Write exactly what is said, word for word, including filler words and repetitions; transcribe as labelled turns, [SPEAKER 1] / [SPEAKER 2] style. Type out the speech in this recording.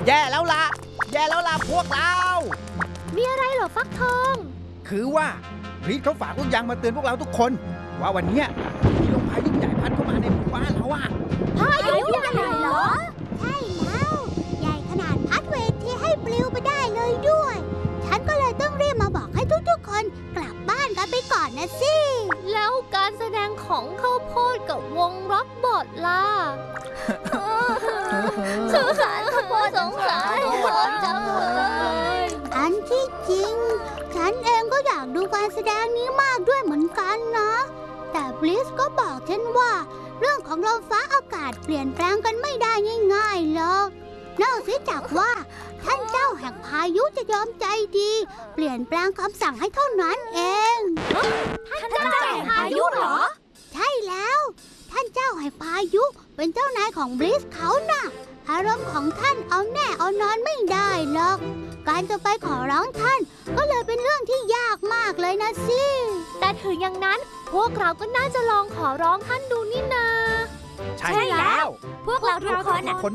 [SPEAKER 1] แย่แล้วล่ะแย่แล้วล่ะพวกเรา
[SPEAKER 2] มีอะไรเหรอฟักทอง
[SPEAKER 1] คือว่าบรีดเขาฝากลูกยางมาเตือนพวกเราทุกคน ว่าวันเนี้ยมีลมพายุใหญ่พัดเข้ามาในหมู่บ้านเราอะ
[SPEAKER 2] พายุใหญ่เหรอ
[SPEAKER 3] ใช่แล้วใหญ่ขนาดพัดเวทีให้ปลิวไปได้เลยด้วย ฉันก็เลยต้องรีบมาบอกให้ทุกๆคนกลับบ้านกันไปก่อนนะสิ
[SPEAKER 2] แล้วการแสดงของข้าวโพดกับวงร็อกบอทล่ะ สงสารข้าวโพดสงสารข้าวโพดจังเลย
[SPEAKER 3] อันที่จริง ฉันเองก็อยากดูการแสดงนี้มากด้วยเหมือนกันนะ แต่บลิสก็บอกฉันว่า เรื่องของลมฟ้าอากาศเปลี่ยนแปลงกันไม่ได้ง่ายๆหรอกนอกเสียจากว่า ท่านเจ้าแห่งพายุจะยอมใจดี เปลี่ยนแปลงคำสั่งให้เท่านั้นเอง
[SPEAKER 2] ท่านเจ้าแห่งพายุเหรอ
[SPEAKER 3] ใช่แล้ว ท่านเจ้าแห่งพายุเป็นเจ้านายของบลิสเขาน่ะ อารมณ์ของท่านเอาแน่เอานอนไม่ได้หรอก การจะไปขอร้องท่าน ก็เลยเป็นเรื่องที่ยากมากเลยนะสิ
[SPEAKER 2] แต่ถึงอย่างนั้นพวกเราก็น่าจะลองขอร้องท่านดูนี่นา
[SPEAKER 1] ใช่แล้ว
[SPEAKER 2] พวกเราทุกคน
[SPEAKER 1] คน